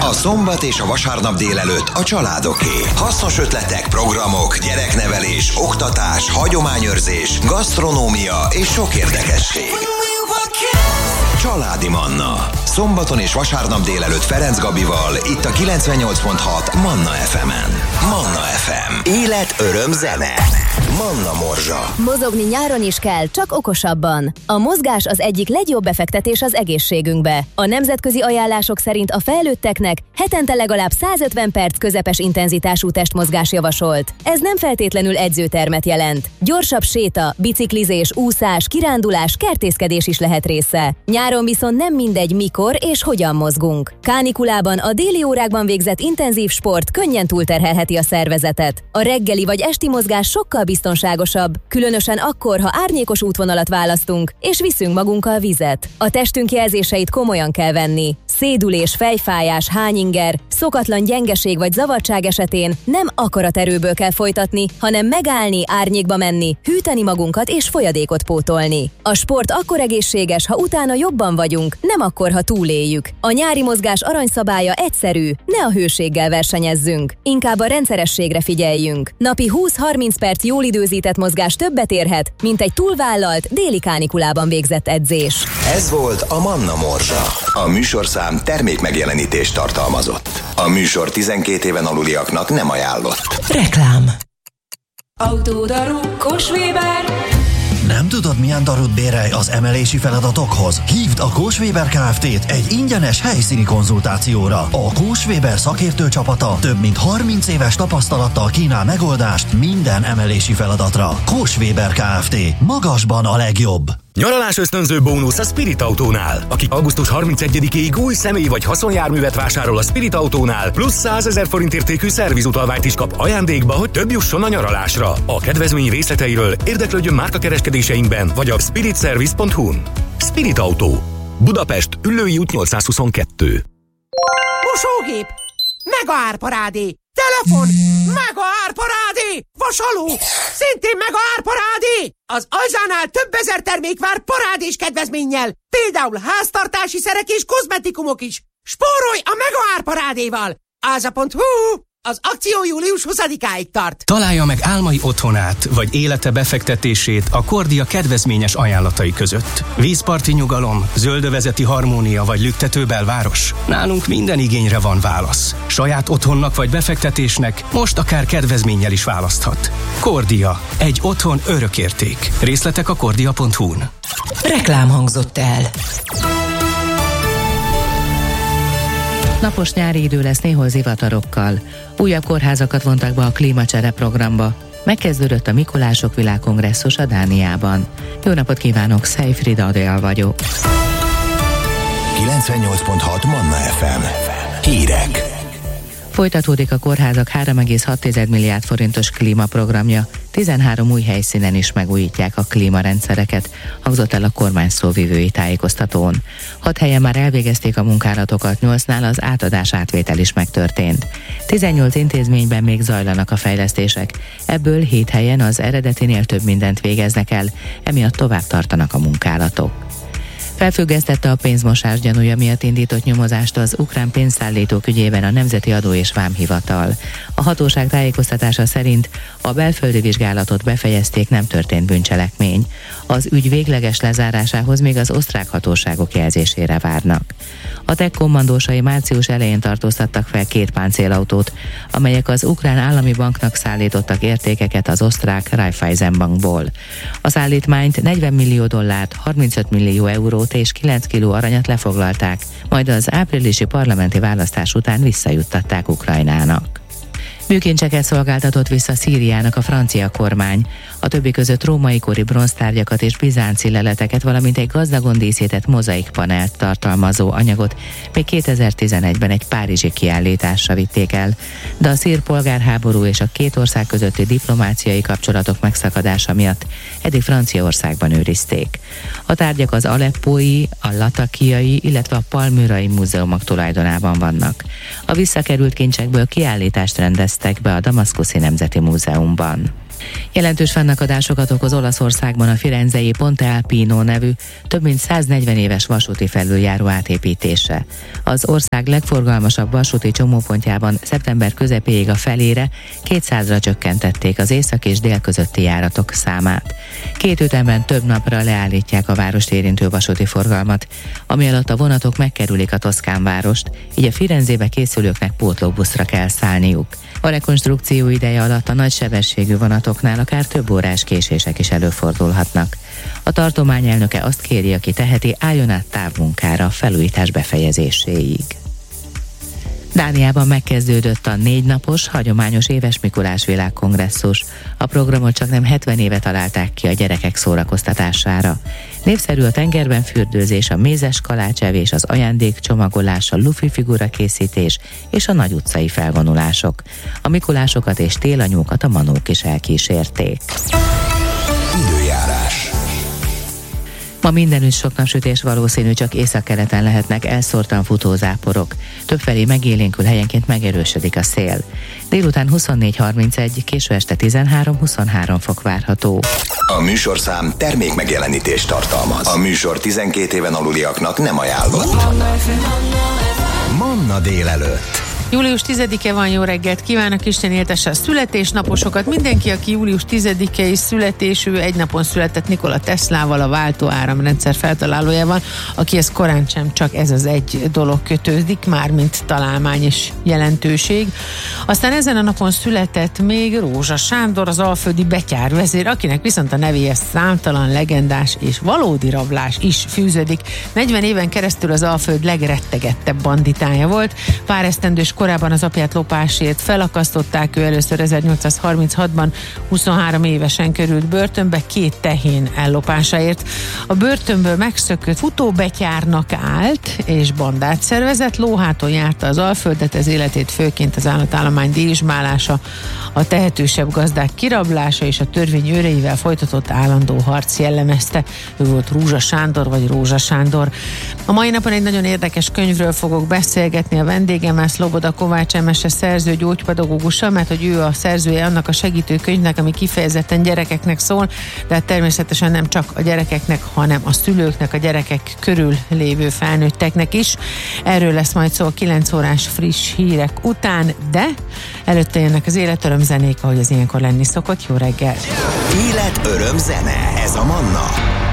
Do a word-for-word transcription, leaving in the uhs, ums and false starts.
A szombat és a vasárnap délelőtt a családoké. Hasznos ötletek, programok, gyereknevelés, oktatás, hagyományőrzés, gasztronómia és sok érdekesség. Családi Manna. Szombaton és vasárnap délelőtt Ferenc Gabival, itt a kilencvennyolc pont hat Manna ef emen. Manna ef em. Élet, öröm, zene. Manna Morzsa. Mozogni nyáron is kell, csak okosabban. A mozgás az egyik legjobb befektetés az egészségünkbe. A nemzetközi ajánlások szerint a felnőtteknek hetente legalább százötven perc közepes intenzitású testmozgás javasolt. Ez nem feltétlenül edzőtermet jelent. Gyorsabb séta, biciklizés, úszás, kirándulás, kertészkedés is lehet része. Nyáron viszont nem mindegy, mikor és hogyan mozgunk. Kánikulában a déli órákban végzett intenzív sport könnyen túlterhelheti a szervezetet. A reggeli vagy esti mozgás sokkal biztonságosabb, különösen akkor, ha árnyékos útvonalat választunk, és viszünk magunkkal vizet. A testünk jelzéseit komolyan kell venni. Szédülés, fejfájás, hányinger, szokatlan gyengeség vagy zavartság esetén nem akaraterőből kell folytatni, hanem megállni, árnyékba menni, hűteni magunkat és folyadékot pótolni. A sport akkor egészséges, ha utána jobban vagyunk, nem akkor, ha túléljük. A nyári mozgás aranyszabálya egyszerű, ne a hőséggel versenyezzünk, inkább a rendszerességre figyeljünk. Napi húsz-harminc perc jól időzített mozgás többet érhet, mint egy túlvállalt déli kánikulában végzett edzés. Ez volt a Manna Morzsa. A műsorszám termék megjelenítést tartalmazott. A műsor tizenkét éven aluliaknak nem ajánlott. Reklám. Autódaru Kós-Weber. Nem tudod, milyen darut bérelj az emelési feladatokhoz? Hívd a Kós-Weber Kft-t egy ingyenes helyszíni konzultációra. A Kós-Weber szakértő csapata több mint harminc éves tapasztalattal kínál megoldást minden emelési feladatra. Kós-Weber Kft. Magasban a legjobb. Nyaralás ösztönző bónusz a Spirit Autónál. Aki augusztus harmincegyedikéig új személy vagy haszonjárművet vásárol a Spirit Autónál, plusz százezer forint értékű szervizutalványt is kap ajándékba, hogy több jusson a nyaralásra. A kedvezmény részleteiről érdeklődjön márkakereskedéseinkben vagy a spirit service pont hu-n. Spirit Autó. Budapest, Üllői út nyolcszázhuszonkettő. Mosógép! Mega árparádé! Telefon! Mega árparádé! Vasaló! Szintén mega árparádé! Az Ajzánál több ezer termék vár parádés kedvezménnyel! Például háztartási szerek és kozmetikumok is! Spórolj a mega árparádéval! áza pont hu. Az akció július huszadikáig tart. Találja meg álmai otthonát, vagy élete befektetését a Kordia kedvezményes ajánlatai között. Vízparti nyugalom, zöldövezeti harmónia vagy lüktető belváros? Nálunk minden igényre van válasz. Saját otthonnak vagy befektetésnek most akár kedvezménnyel is választhat. Kordia. Egy otthon örökérték. Részletek a kordia pont hu-n. Reklám hangzott el. Napos nyári idő lesz néhol zivatarokkal. Újabb kórházakat vontak be a klímacsere programba. Megkezdődött a Mikulások világkongresszus a Dániában. Jó napot kívánok, Szejfrida Adél vagyok. kilencvennyolc pont hat Manna ef em. Hírek. Folytatódik a kórházak három egész hat milliárd forintos klímaprogramja. tizenhárom új helyszínen is megújítják a klímarendszereket, hangzott el a kormány szóvivői tájékoztatón. Hat helyen már elvégezték a munkálatokat, nyolcnál az átadás átvétel is megtörtént. tizennyolc intézményben még zajlanak a fejlesztések, ebből hét helyen az eredetinél több mindent végeznek el, emiatt tovább tartanak a munkálatok. Felfüggesztette a pénzmosás gyanúja miatt indított nyomozást az ukrán pénzszállítók ügyében a Nemzeti Adó és Vámhivatal. A hatóság tájékoztatása szerint a belföldi vizsgálatot befejezték, nem történt bűncselekmény. Az ügy végleges lezárásához még az osztrák hatóságok jelzésére várnak. A TEK kommandósai március elején tartóztattak fel két páncélautót, amelyek az ukrán állami banknak szállítottak értékeket az osztrák Raiffeisenbankból. A szállítmányt negyven millió dollárt, harmincöt millió eurót és kilenc kiló aranyat lefoglalták, majd az áprilisi parlamenti választás után visszajuttatták Ukrajnának. Műkincseket szolgáltatott vissza Szíriának a francia kormány. A többi között római kori bronztárgyakat és bizánci leleteket, valamint egy gazdagon díszített mozaikpanelt tartalmazó anyagot még kétezer-tizenegyben egy párizsi kiállításra vitték el, de a szír polgárháború és a két ország közötti diplomáciai kapcsolatok megszakadása miatt eddig Franciaországban őrizték. A tárgyak az aleppói, a latakiai, illetve a palmyrai múzeumok tulajdonában vannak. A visszakerült kincsekből kiállítást rendeztek be a Damaszkuszi Nemzeti Múzeumban. Jelentős fennakadásokat okoz Olaszországban a firenzei Ponte Alpino nevű, több mint száznegyven éves vasúti felüljáró átépítése. Az ország legforgalmasabb vasúti csomópontjában szeptember közepéig a felére, kétszázra csökkentették az észak és dél közötti járatok számát. Két ütemben több napra leállítják a várost érintő vasúti forgalmat, ami alatt a vonatok megkerülik a Toszkán várost, így a Firenzébe készülőknek pótlóbuszra kell szállniuk. A rekonstrukció ideje alatt a nagy sebességű vonatoknál akár több órás késések is előfordulhatnak. A tartomány elnöke azt kéri, aki teheti, álljon át távmunkára a felújítás befejezéséig. Dániában megkezdődött a négy napos, hagyományos éves Mikulás világkongresszus. A programot csaknem hetven éve találták ki a gyerekek szórakoztatására. Népszerű a tengerben fürdőzés, a mézes kalácsevés, az ajándékcsomagolás, a lufi figura készítés és a nagy utcai felvonulások. A Mikulásokat és télanyókat a manók is elkísérték. Időjárás. Ma mindenütt sok napsütés valószínű, csak északkeleten lehetnek elszórtan futó záporok. Többfelé megélénkül, helyenként megerősödik a szél. Délután huszonnégy harmincegy, késő este tizenhárom-huszonhárom fok várható. A műsorszám termék megjelenítést tartalmaz. A műsor tizenkét éven aluliaknak nem ajánlott. Manna délelőtt. július tizedike van, jó reggelt kívánok, Isten éltesse a születésnaposokat. Mindenki, aki július tizedikei születésű, egy napon született Nikola Teslával, a váltó áramrendszer feltalálójával, akihez korán sem csak ez az egy dolog kötődik, mármint találmány és jelentőség. Aztán ezen a napon született még Rózsa Sándor, az alföldi betyárvezér, akinek viszont a nevéhez számtalan legendás és valódi rablás is fűződik. negyven éven keresztül az Alföld legrettegettebb banditája volt. Pár esztendős korábban az apját lopásért felakasztották, ő először ezernyolcszázharminchatban huszonhárom évesen került börtönbe két tehén ellopásáért. A börtönből megszökött futóbetyárnak állt és bandát szervezett, lóháton járta az Alföldet, ez életét főként az állatállomány dirizsmálása, a tehetősebb gazdák kirablása és a törvény őreivel folytatott állandó harc jellemezte. Ő volt Rózsa Sándor, vagy Rózsa Sándor. A mai napon egy nagyon érdekes könyvről fogok beszélgetni a vendégemmel, Szloboda Kovács Emese szerző, gyógypedagógussal, mert hogy ő a szerzője annak a segítőkönyvnek, ami kifejezetten gyerekeknek szól, de hát természetesen nem csak a gyerekeknek, hanem a szülőknek, a gyerekek körül lévő felnőtteknek is. Erről lesz majd szó a kilenc órás friss hírek után, de előtte jönnek az életöröm zenék, ahogy az ilyenkor lenni szokott. Jó reggel! Élet, öröm, zene, ez a Manna.